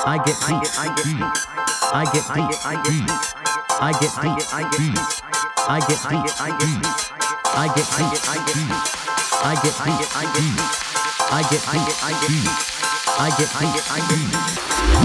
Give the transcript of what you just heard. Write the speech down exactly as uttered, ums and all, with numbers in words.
I get deep. I get deep. I get deep. I get deep. I get deep. I get deep. I get deep. I get deep. I get deep. I get deep. I get deep. I get deep. I get deep. I get deep. I get deep. I get deep.